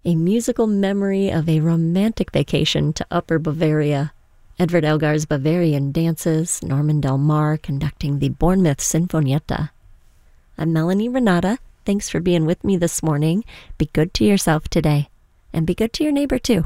a musical memory of a romantic vacation to Upper Bavaria. Edvard Elgar's Bavarian Dances, Norman Del Mar conducting the Bournemouth Sinfonietta. I'm Melanie Renata. Thanks for being with me this morning. Be good to yourself today, and be good to your neighbor too.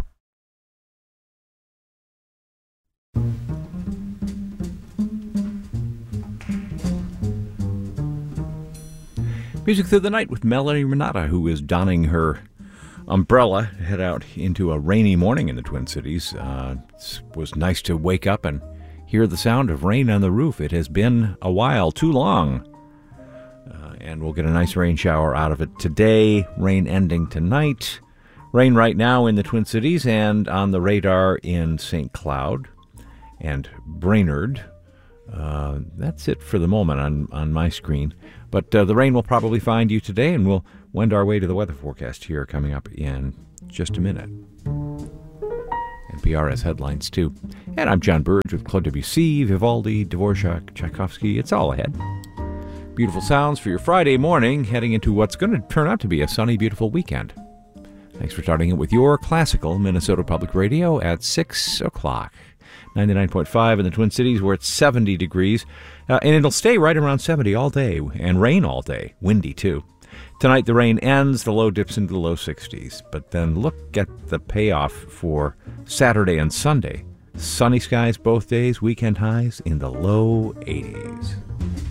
Music Through the Night with Melanie Renata, who is donning her umbrella to head out into a rainy morning in the Twin Cities. It was nice to wake up and hear the sound of rain on the roof. It has been a while, too long. And we'll get a nice rain shower out of it today. Rain ending tonight. Rain right now in the Twin Cities and on the radar in St. Cloud and Brainerd. That's it for the moment on my screen. But the rain will probably find you today, and we'll wend our way to the weather forecast here coming up in just a minute. And PRS headlines, too. And I'm John Burge with Claude Debussy, Vivaldi, Dvorak, Tchaikovsky. It's all ahead. Beautiful sounds for your Friday morning, heading into what's going to turn out to be a sunny, beautiful weekend. Thanks for starting it with your classical Minnesota Public Radio at 6 o'clock. 99.5 in the Twin Cities, where it's 70 degrees. And it'll stay right around 70 all day, and rain all day. Windy, too. Tonight, the rain ends. The low dips into the low 60s. But then look at the payoff for Saturday and Sunday. Sunny skies both days, weekend highs in the low 80s.